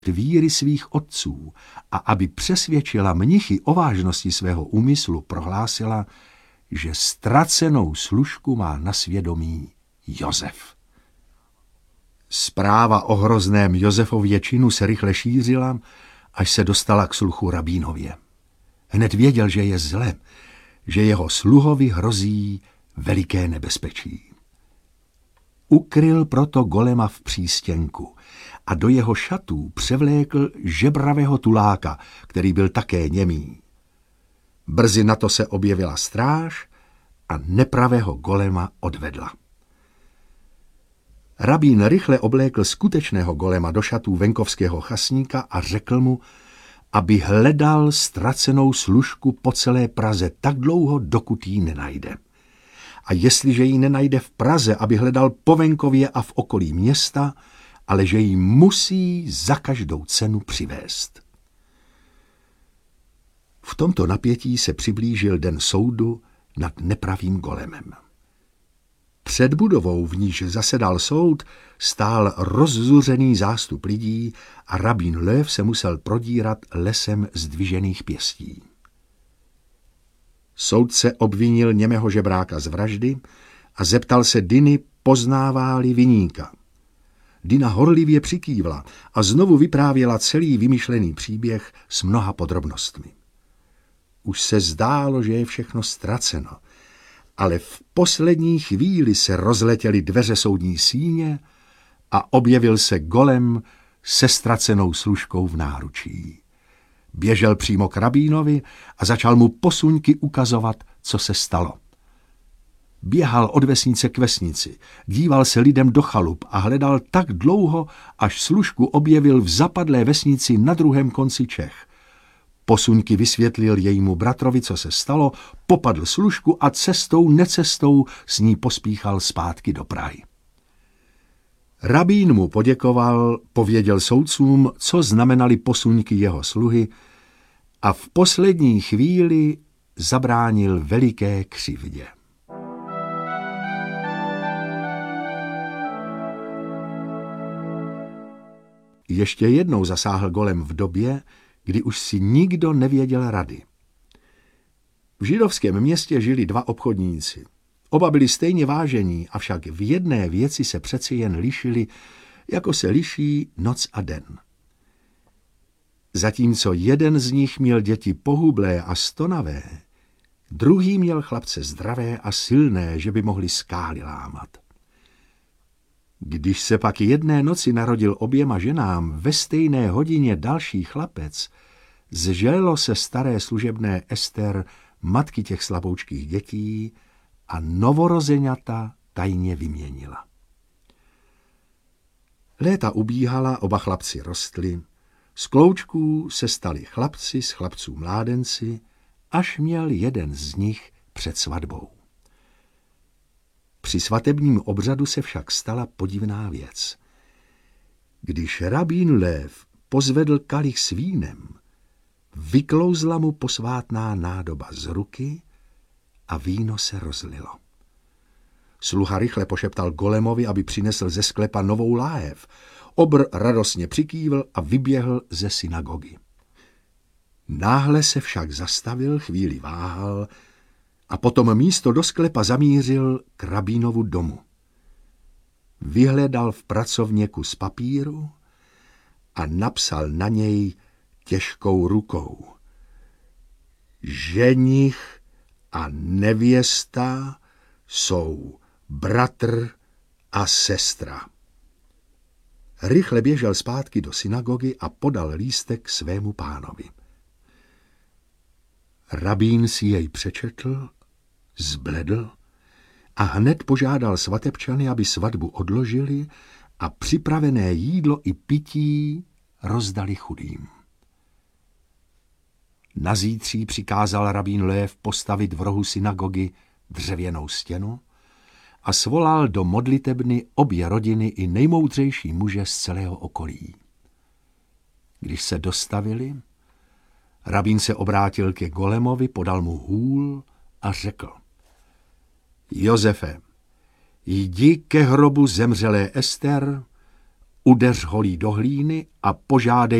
víry svých otců a aby přesvědčila mnichy o vážnosti svého úmyslu, prohlásila, že ztracenou služku má na svědomí Josef. Zpráva o hrozném Josefově činu se rychle šířila, až se dostala k sluchu rabínově. Hned věděl, že je zle, že jeho sluhovi hrozí veliké nebezpečí. Ukryl proto golema v přístěnku a do jeho šatů převlékl žebravého tuláka, který byl také němý. Brzy na to se objevila stráž a nepravého golema odvedla. Rabín rychle oblékl skutečného golema do šatů venkovského chasníka a řekl mu, aby hledal ztracenou služku po celé Praze tak dlouho, dokud ji nenajde. A jestliže ji nenajde v Praze, aby hledal po venkově a v okolí města, ale že ji musí za každou cenu přivést. V tomto napětí se přiblížil den soudu nad nepravým golemem. Před budovou, v níž zasedal soud, stál rozzuřený zástup lidí a rabín Löw se musel prodírat lesem zdvižených pěstí. Soudce obvinil němého žebráka z vraždy a zeptal se Diny, poznává-li viníka. Dina horlivě přikývla a znovu vyprávěla celý vymyšlený příběh s mnoha podrobnostmi. Už se zdálo, že je všechno ztraceno, ale v poslední chvíli se rozletěly dveře soudní síně a objevil se golem se ztracenou služkou v náručí. Běžel přímo k rabínovi a začal mu posuňky ukazovat, co se stalo. Běhal od vesnice k vesnici, díval se lidem do chalup a hledal tak dlouho, až služku objevil v zapadlé vesnici na druhém konci Čech. Posuňky vysvětlil jejímu bratrovi, co se stalo, popadl služku a cestou necestou s ní pospíchal zpátky do Prahy. Rabín mu poděkoval, pověděl soudcům, co znamenaly posuňky jeho sluhy a v poslední chvíli zabránil veliké křivdě. Ještě jednou zasáhl golem v době, kdy už si nikdo nevěděl rady. V židovském městě žili dva obchodníci. Oba byli stejně vážení, avšak v jedné věci se přeci jen lišili, jako se liší noc a den. Zatímco jeden z nich měl děti pohublé a stonavé, druhý měl chlapce zdravé a silné, že by mohli skály lámat. Když se pak jedné noci narodil oběma ženám ve stejné hodině další chlapec, zželilo se staré služebné Ester, matky těch slaboučkých dětí, a novorozeňata tajně vyměnila. Léta ubíhala, oba chlapci rostli, z kloučků se stali chlapci, z chlapců mládenci, až měl jeden z nich před svatbou. Při svatebním obřadu se však stala podivná věc. Když rabín Löw pozvedl kalich s vínem, vyklouzla mu posvátná nádoba z ruky a víno se rozlilo. Sluha rychle pošeptal golemovi, aby přinesl ze sklepa novou láhev. Obr radostně přikývl a vyběhl ze synagogy. Náhle se však zastavil, chvíli váhal a potom místo do sklepa zamířil k rabínovu domu. Vyhledal v pracovně kus papíru a napsal na něj těžkou rukou: Ženich a nevěsta jsou bratr a sestra. Rychle běžel zpátky do synagogy a podal lístek svému pánovi. Rabín si jej přečetl, zbledl a hned požádal svatebčany, aby svatbu odložili a připravené jídlo i pití rozdali chudým. Nazítří přikázal rabín Löw postavit v rohu synagogy dřevěnou stěnu a svolal do modlitebny obě rodiny i nejmoudřejší muže z celého okolí. Když se dostavili, rabín se obrátil ke golemovi, podal mu hůl a řekl: Josefe, jdi ke hrobu zemřelé Ester, Udeř holí do hlíny a požádej